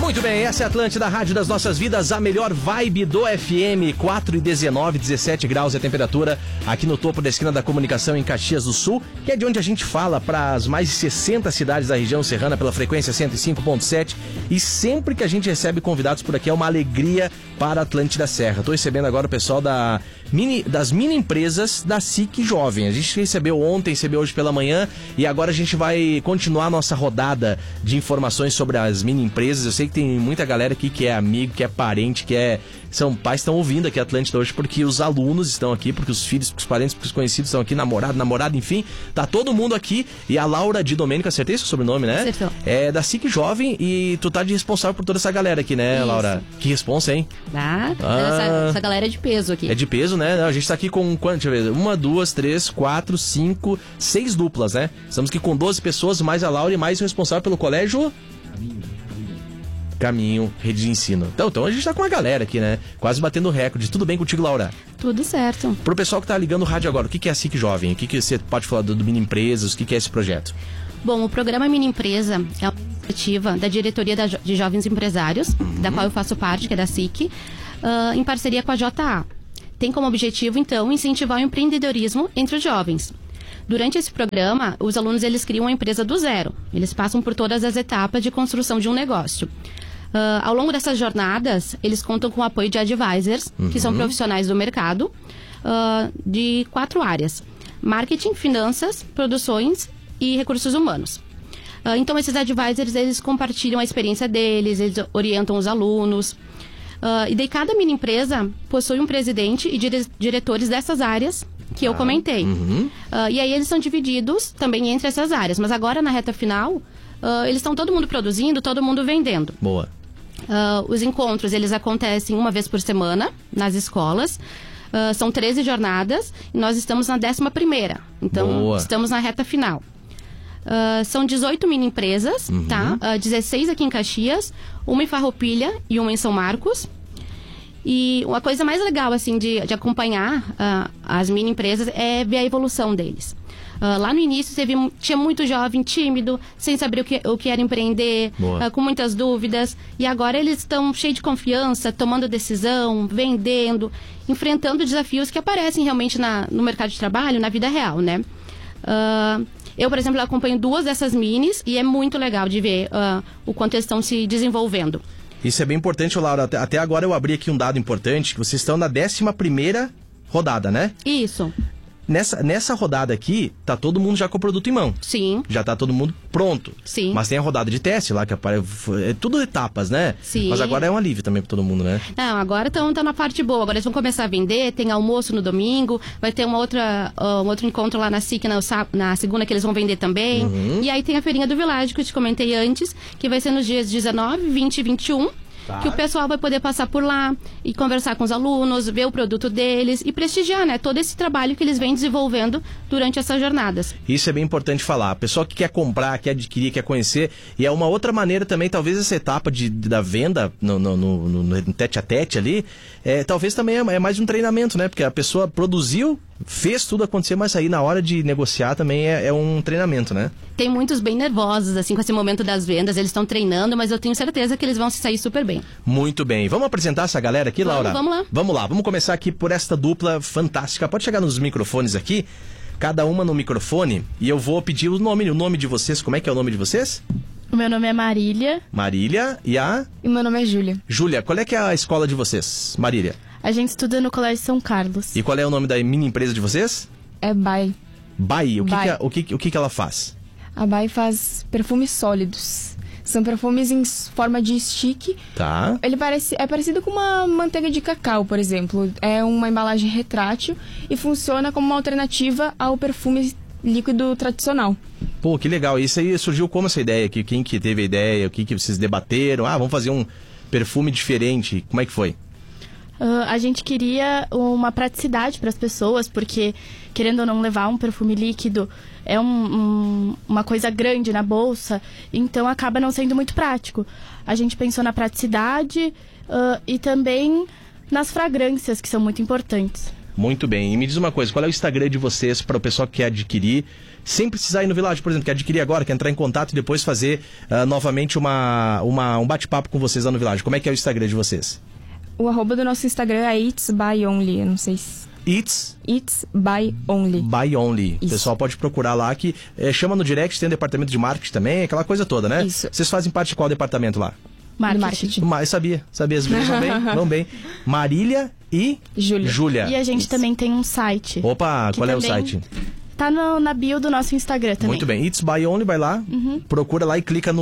Muito bem, essa é a Atlântida, a rádio das nossas vidas, a melhor vibe do FM, 4:19, 17 graus é a temperatura aqui no topo da esquina da comunicação em Caxias do Sul, que é de onde a gente fala para as mais de 60 cidades da região serrana pela frequência 105.7, e sempre que a gente recebe convidados por aqui é uma alegria para a Atlântida Serra. Estou recebendo agora o pessoal das mini empresas da SIC Jovem. A gente recebeu ontem, recebeu hoje pela manhã, e agora a gente vai continuar a nossa rodada de informações sobre as mini empresas. Eu sei que tem muita galera aqui que é amigo, que é parente, são pais, estão ouvindo aqui a Atlântida hoje porque os alunos estão aqui, porque os filhos, porque os parentes, porque os conhecidos estão aqui, namorado, enfim, tá todo mundo aqui. E a Laura de Domênico, acertei seu sobrenome, né? Acertou. É da SIC Jovem, e tu tá de responsável por toda essa galera aqui, né, Isso. Laura? Que responsa, hein? Essa galera é de peso aqui. É de peso, né? A gente tá aqui com, deixa eu ver, 1, 2, 3, 4, 5, 6 duplas, né? Estamos aqui com 12 pessoas, mais a Laura e mais o responsável pelo colégio Caminho, rede de ensino. Então a gente tá com uma galera aqui, né? Quase batendo recorde. Tudo bem contigo, Laura? Tudo certo. Pro pessoal que tá ligando o rádio agora, o que é a SIC Jovem? O que você pode falar do Mini Empresas? O que é esse projeto? Bom, o programa Mini Empresa é uma iniciativa da Diretoria de Jovens Empresários, da qual eu faço parte, que é da SIC, em parceria com a JA. Tem como objetivo, então, incentivar o empreendedorismo entre os jovens. Durante esse programa, os alunos eles criam uma empresa do zero. Eles passam por todas as etapas de construção de um negócio. Ao longo dessas jornadas, eles contam com o apoio de advisors, que são profissionais do mercado, de 4 áreas: marketing, finanças, produções e recursos humanos. Então, esses advisors, eles compartilham a experiência deles, eles orientam os alunos. E daí, cada mini empresa possui um presidente e diretores dessas áreas que eu comentei. E aí, eles são divididos também entre essas áreas. Mas agora, na reta final, eles estão todo mundo produzindo, todo mundo vendendo. Boa. Os encontros, eles acontecem uma vez por semana nas escolas. São 13 jornadas e nós estamos na 11ª. Então, Boa. Estamos na reta final. São 18 mini empresas, tá? 16 aqui em Caxias, uma em Farroupilha e uma em São Marcos. E uma coisa mais legal, assim, de acompanhar as mini empresas é ver a evolução deles. Lá no início tinha muito jovem tímido, sem saber o que era empreender, com muitas dúvidas. E agora eles estão cheios de confiança, tomando decisão, vendendo, enfrentando desafios que aparecem realmente no mercado de trabalho, na vida real, né? Eu, por exemplo, acompanho 2 dessas minis e é muito legal de ver o quanto eles estão se desenvolvendo. Isso é bem importante, Laura. Até agora eu abri aqui um dado importante, que vocês estão na 11ª rodada, né? Isso. Nessa rodada aqui, tá todo mundo já com o produto em mão. Sim. Já tá todo mundo pronto. Sim. Mas tem a rodada de teste lá, que é tudo etapas, né? Sim. Mas agora é um alívio também pra todo mundo, né? Não, agora estão na parte boa. Agora eles vão começar a vender, tem almoço no domingo, vai ter um outro encontro lá na SIC na segunda, que eles vão vender também. E aí tem a feirinha do Világio, que eu te comentei antes, que vai ser nos dias 19, 20 e 21. Que o pessoal vai poder passar por lá e conversar com os alunos, ver o produto deles e prestigiar, né, todo esse trabalho que eles vêm desenvolvendo durante essas jornadas. Isso é bem importante falar. A pessoa que quer comprar, quer adquirir, quer conhecer, e é uma outra maneira também, talvez essa etapa da venda no tete-a-tete ali, talvez também é mais um treinamento, né? Porque a pessoa produziu, fez tudo acontecer, mas aí na hora de negociar também é um treinamento, né? Tem muitos bem nervosos, assim, com esse momento das vendas. Eles estão treinando, mas eu tenho certeza que eles vão se sair super bem. Muito bem. Vamos apresentar essa galera aqui, Laura? Vamos lá. Vamos lá. Vamos começar aqui por esta dupla fantástica. Pode chegar nos microfones aqui, cada uma no microfone, e eu vou pedir o nome de vocês. Como é que é o nome de vocês? O meu nome é Marília. Marília. E E o meu nome é Júlia. Júlia, qual é que é a escola de vocês, Marília? A gente estuda no Colégio São Carlos. E qual é o nome da mini empresa de vocês? É Bai. Bai. Bai. O que ela faz? A Bai faz perfumes sólidos. São perfumes em forma de stick. Tá. Ele é parecido com uma manteiga de cacau, por exemplo. É uma embalagem retrátil e funciona como uma alternativa ao perfume líquido tradicional. Pô, que legal. Isso aí surgiu como essa ideia? Quem que teve a ideia? O que vocês debateram? Vamos fazer um perfume diferente. Como é que foi? A gente queria uma praticidade para as pessoas, porque, querendo ou não, levar um perfume líquido é uma coisa grande na bolsa, então acaba não sendo muito prático. A gente pensou na praticidade e também nas fragrâncias, que são muito importantes. Muito bem. E me diz uma coisa, qual é o Instagram de vocês para o pessoal que quer adquirir, sem precisar ir no Village, por exemplo, quer adquirir agora, quer entrar em contato e depois fazer novamente um bate-papo com vocês lá no Village? Como é que é o Instagram de vocês? O arroba do nosso Instagram é It's By Only, eu não sei se... It's By Only. By Only. O Isso. pessoal pode procurar lá que chama no direct, tem um departamento de marketing também, aquela coisa toda, né? Isso. Vocês fazem parte de qual departamento lá? Marketing. Mas sabia, as meninas vão bem. Marília e Júlia. E a gente Isso. também tem um site. Opa, Que qual é o também site? Tá na bio do nosso Instagram também. Muito bem, It's By Only, vai lá, procura lá e clica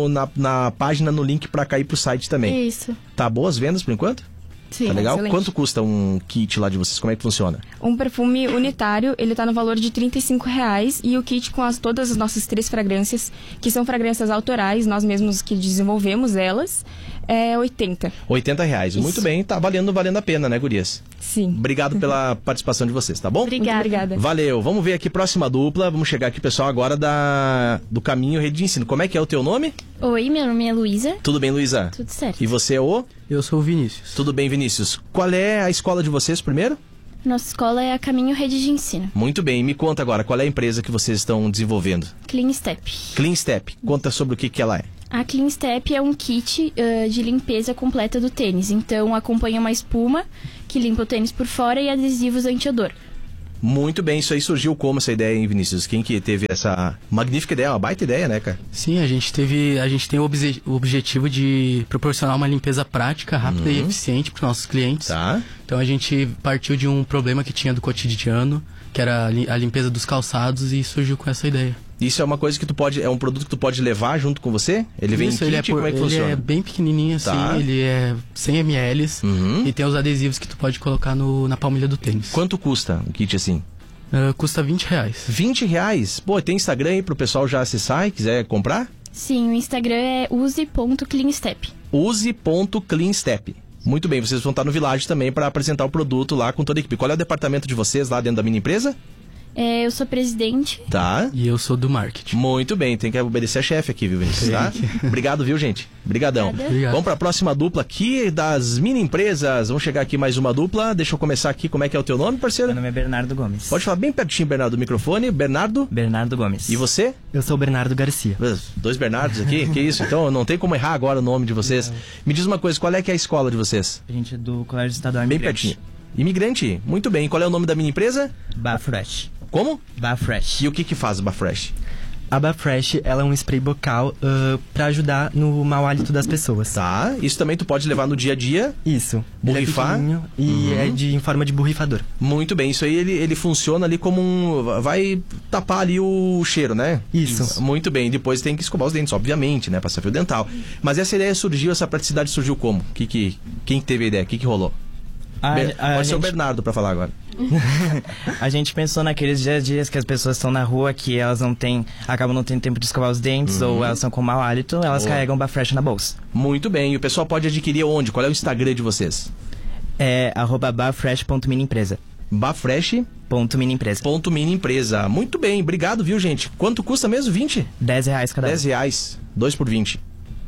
na página, no link pra cair pro site também. Isso. Tá boas vendas por enquanto? Sim. Tá legal? excelente. Quanto custa um kit lá de vocês? Como é que funciona? Um perfume unitário, ele tá no valor de R$35 e o kit com todas as nossas 3 fragrâncias, que são fragrâncias autorais, nós mesmos que desenvolvemos elas, é R$80. R$80. Isso. Muito bem, tá valendo a pena, né, gurias? Sim. Obrigado pela participação de vocês, tá bom? Obrigada. Muito obrigada. Valeu, vamos ver aqui, próxima dupla. Vamos chegar aqui, pessoal, agora do Caminho Rede de Ensino. Como é que é o teu nome? Oi, meu nome é Luísa. Tudo bem, Luísa? Tudo certo. E você é o? Eu sou o Vinícius. Tudo bem, Vinícius. Qual é a escola de vocês primeiro? Nossa escola é a Caminho Rede de Ensino. Muito bem, me conta agora, qual é a empresa que vocês estão desenvolvendo? Clean Step. Clean Step, conta sobre o que ela é. A Clean Step é um kit de limpeza completa do tênis. Então, acompanha uma espuma que limpa o tênis por fora e adesivos anti-odor. Muito bem, isso aí surgiu como essa ideia, hein, Vinícius? Quem que teve essa magnífica ideia, uma baita ideia, né, cara? Sim, a gente tem o objetivo de proporcionar uma limpeza prática, rápida e eficiente para os nossos clientes. Tá. Então a gente partiu de um problema que tinha do cotidiano, que era a limpeza dos calçados, e surgiu com essa ideia. Isso é uma coisa que é um produto que tu pode levar junto com você? Ele vem em Isso, kit, como é que ele funciona? é bem pequenininho assim, Tá. ele é 100 ml e tem os adesivos que tu pode colocar na palmilha do tênis. Quanto custa um kit assim? Custa R$20. R$20? Pô, tem Instagram aí pro pessoal já acessar e quiser comprar? Sim, o Instagram é use.cleanstep. Use.cleanstep. Muito bem, vocês vão estar no Village também para apresentar o produto lá com toda a equipe. Qual é o departamento de vocês lá dentro da mini empresa? Eu sou presidente. Tá. E eu sou do marketing. Muito bem, tem que obedecer a chefe aqui, viu, Vinícius? Tá? Obrigado, viu, gente? Obrigadão. Obrigado. Vamos para a próxima dupla aqui das mini empresas. Vamos chegar aqui mais uma dupla. Deixa eu começar aqui. Como é que é o teu nome, parceiro? Meu nome é Bernardo Gomes. Pode falar bem pertinho, Bernardo, do microfone. Bernardo. Bernardo Gomes. E você? Eu sou o Bernardo Garcia. 2 Bernardos aqui? Que isso? Então não tem como errar agora o nome de vocês. Me diz uma coisa, qual é que é a escola de vocês? A gente é do Colégio Estadual Bem Imigrante. pertinho. Imigrante? Muito bem. Qual é o nome da mini empresa? Bafresh. Como? Bafresh. E o que faz o Bafresh? A Bafresh, ela é um spray bucal pra ajudar no mau hálito das pessoas. Tá. Isso também tu pode levar no dia a dia. Isso. Borrifar? Ele é pequenininho e é em forma de borrifador. Muito bem. Isso aí ele funciona ali como vai tapar ali o cheiro, né? Isso. Muito bem. Depois tem que escovar os dentes, obviamente, né? Passar fio dental. Mas essa ideia surgiu, essa praticidade surgiu como? Quem teve a ideia? O que rolou? Pode ser o Bernardo pra falar agora. A gente pensou naqueles dias que as pessoas estão na rua, que elas acabam não tendo tempo de escovar os dentes, ou elas estão com mau hálito, elas carregam o Bafresh na bolsa. Muito bem. E o pessoal pode adquirir onde? Qual é o Instagram de vocês? É @bafresh.miniempresa. Bafresh. .miniempresa. Mini empresa. Muito bem. Obrigado, viu, gente? Quanto custa mesmo? 20? R$10 cada um. R$10. 2 por 20.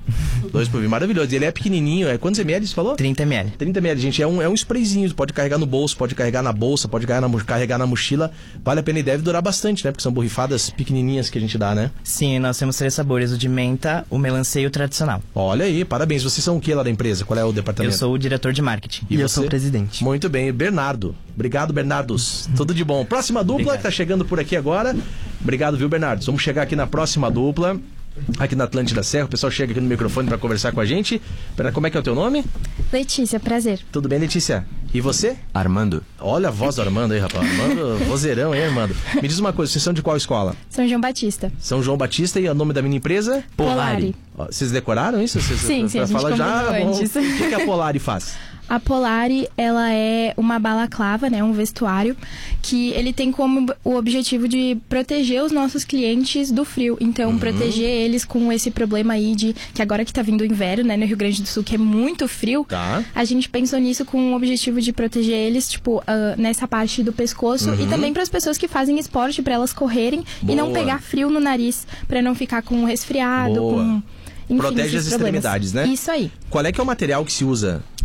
2 por 20. Maravilhoso. Ele é pequenininho. Quantos ml você falou? 30 ml. 30 ml, gente. É um sprayzinho. Pode carregar no bolso, pode carregar na bolsa, pode carregar na mochila. Vale a pena e deve durar bastante, né? Porque são borrifadas pequenininhas que a gente dá, né? Sim, nós temos 3 sabores, o de menta, o melancia e o tradicional. Olha aí, parabéns. Vocês são o que lá da empresa? Qual é o departamento? Eu sou o diretor de marketing. E eu você? sou o presidente. Muito bem, Bernardo. Obrigado, Bernardos. Tudo de bom. Próxima dupla Obrigado. que tá chegando por aqui agora. Obrigado, viu, Bernardo? Vamos chegar aqui na próxima dupla. Aqui na Atlântida Serra, o pessoal chega aqui no microfone para conversar com a gente. Como é que é o teu nome? Letícia, prazer. Tudo bem, Letícia? E você? Armando. Olha a voz do Armando aí, rapaz. Armando, vozeirão, hein, Armando? Me diz uma coisa, vocês são de qual escola? São João Batista. São João Batista e o nome da minha empresa? Polari. Ó, vocês decoraram isso? Sim, a gente fala já. combinou Bom, antes. o que a Polari faz? A Polari, ela é uma balaclava, né, um vestuário, que ele tem como o objetivo de proteger os nossos clientes do frio. Então, proteger eles com esse problema aí de que agora que tá vindo o inverno, né, no Rio Grande do Sul, que é muito frio, Tá. a gente pensou nisso com o objetivo de proteger eles, tipo, nessa parte do pescoço e também para as pessoas que fazem esporte, para elas correrem e não Boa. pegar frio no nariz, para não ficar com resfriado, Boa. com... Enfim, Protege esses as problemas. extremidades, né? Isso aí. Qual é que é o material que se usa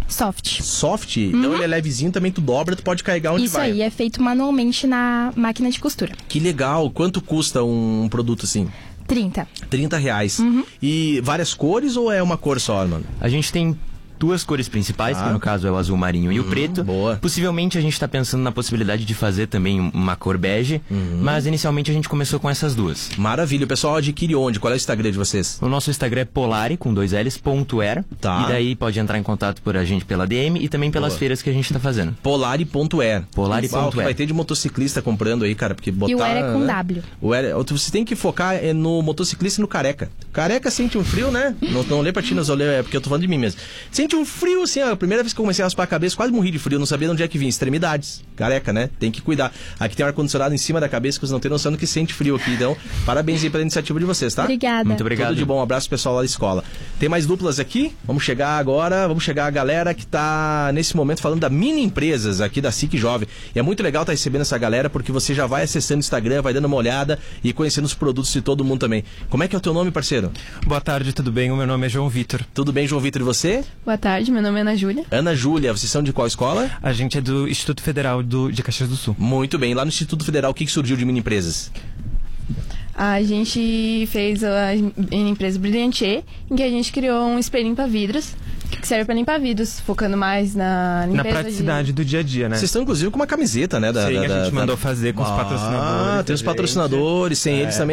Soft. Soft? Então ele é levezinho, também tu dobra, tu pode carregar onde Isso vai. aí, é feito manualmente na máquina de costura. Que legal. Quanto custa um produto assim? 30. R$30. E várias cores ou é uma cor só, mano? A gente tem duas cores principais, que no caso é o azul marinho e o preto. Boa. Possivelmente a gente está pensando na possibilidade de fazer também uma cor bege, mas inicialmente a gente começou com essas duas. Maravilha. O pessoal adquire onde? Qual é o Instagram de vocês? O nosso Instagram é polari, com 2 L's, .air. Tá. E daí pode entrar em contato por a gente pela DM e também pelas feiras que a gente está fazendo. Polari.air. Polari.air. O que vai ter de motociclista comprando aí, cara, porque botar... E o Air é com W. O Air, você tem que focar no motociclista e no careca. Careca sente um frio, né? Não lê pra ti, não lê, é porque eu tô falando de mim mesmo. Sente um frio, assim, ó, a primeira vez que eu comecei a raspar a cabeça, quase morri de frio, não sabia de onde é que vinha. Extremidades. Careca, né? Tem que cuidar. Aqui tem um ar-condicionado em cima da cabeça, que vocês não têm noção do que sente frio aqui. Então, parabéns aí pela iniciativa de vocês, tá? Obrigada. Muito obrigado. Tudo de bom, um abraço pessoal lá da escola. Tem mais duplas aqui? Vamos chegar a galera que tá nesse momento falando da mini empresas aqui da SIC Jovem. E é muito legal estar recebendo essa galera, porque você já vai acessando o Instagram, vai dando uma olhada e conhecendo os produtos de todo mundo também. Como é que é o teu nome, parceiro? Boa tarde, tudo bem? O meu nome é João Vitor. Tudo bem, João Vitor, e você? Boa tarde, meu nome é Ana Júlia. Ana Júlia, vocês são de qual escola? A gente é do Instituto Federal de Caxias do Sul. Muito bem, lá no Instituto Federal, o que surgiu de mini empresas? A gente fez a empresa Brilhantier, em que a gente criou um spray limpa-vidros, que serve para limpar vidros, focando mais na limpeza. Na praticidade do dia a dia, né? Vocês estão, inclusive, com uma camiseta, né? Sim, a gente mandou fazer com os patrocinadores. Tem os patrocinadores, sem eles também